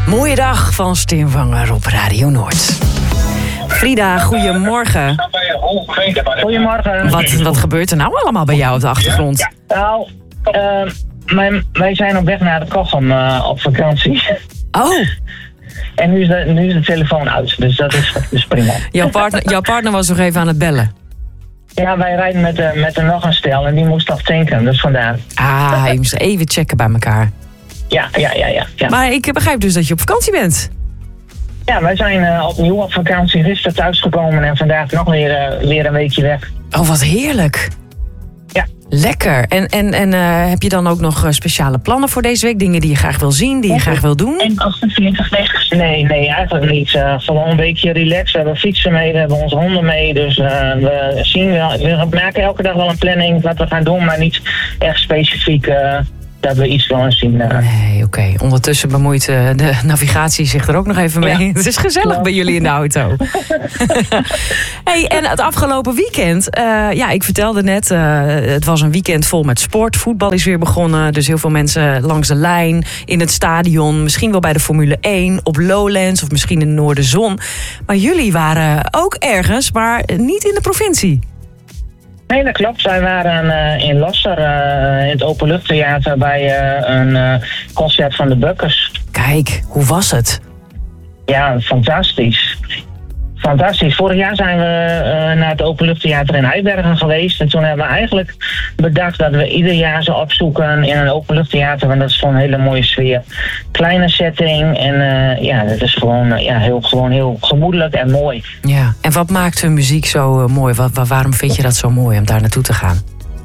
Mooie dag van Steenvanger op Radio Noord. Frida, goedemorgen. Goedemorgen. Wat gebeurt er nou allemaal bij jou op de achtergrond? Nou, wij zijn op weg naar de Kochem op vakantie. Oh, En nu is de telefoon uit, dus dat is prima. jouw partner was nog even aan het bellen. Ja, wij rijden met er nog een stel en die moest nog tanken, dus vandaar. Ah, je moest even checken bij elkaar. Ja. Maar ik begrijp dus dat je op vakantie bent. Ja, wij zijn opnieuw op vakantie, gisteren thuisgekomen en vandaag nog weer een weekje weg. Oh, wat heerlijk. Ja. Lekker. En heb je dan ook nog speciale plannen voor deze week? Dingen die je graag wil zien, die je graag wil doen? En 48 Nee, eigenlijk niet. Gewoon een weekje relaxen. We hebben fietsen mee, we hebben onze honden mee. Dus we zien wel. We maken elke dag wel een planning wat we gaan doen, maar niet echt specifiek dat we iets willen zien. Nee, oké. Ondertussen bemoeit de navigatie zich er ook nog even mee. Ja. Het is gezellig bij jullie in de auto. Hey, en het afgelopen weekend, ik vertelde net, het was een weekend vol met sport. Voetbal is weer begonnen, dus heel veel mensen langs de lijn, in het stadion, misschien wel bij de Formule 1, op Lowlands of misschien in de Noorderzon. Maar jullie waren ook ergens, maar niet in de provincie. Nee, dat klopt. Wij waren in Losser, in het Openluchttheater, bij een concert van de Bukkers. Kijk, hoe was het? Ja, fantastisch. Fantastisch. Vorig jaar zijn we naar het Openluchttheater in Eibergen geweest. En toen hebben we eigenlijk bedacht dat we ieder jaar zo opzoeken in een openluchttheater. Want dat is gewoon een hele mooie sfeer. Kleine setting en dat is gewoon heel gemoedelijk en mooi. Ja, en wat maakt hun muziek zo mooi? Waarom vind je dat zo mooi om daar naartoe te gaan?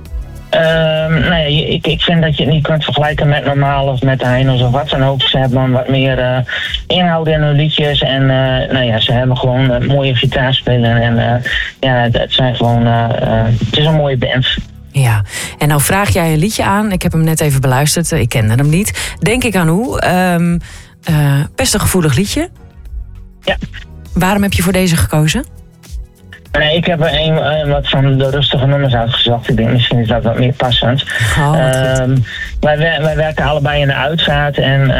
Ik vind dat je het niet kunt vergelijken met normaal of met de Heinos of wat dan ook. Ze hebben wat meer inhoud in hun liedjes en ze hebben gewoon mooie gitaarspelen en het zijn gewoon, het is een mooie band. Ja, en nou vraag jij een liedje aan. Ik heb hem net even beluisterd, ik kende hem niet. Denk ik aan hoe. Best een gevoelig liedje. Ja. Waarom heb je voor deze gekozen? Nee, ik heb er wat van de rustige nummers uitgezocht. Ik denk, misschien is dat wat meer passend. Wij werken allebei in de uitvaart en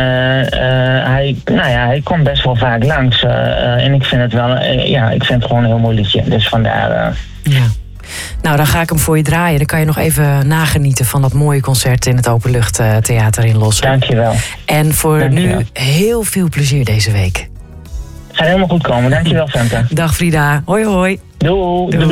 hij komt best wel vaak langs. En ik vind het gewoon een heel mooi liedje. Dus vandaar. Ja. Nou, dan ga ik hem voor je draaien. Dan kan je nog even nagenieten van dat mooie concert in het Openluchttheater in Losser. Dankjewel. En voor nu heel veel plezier deze week. Het gaat helemaal goed komen. Dankjewel, Femke. Dag Frida. Hoi hoi. Doei.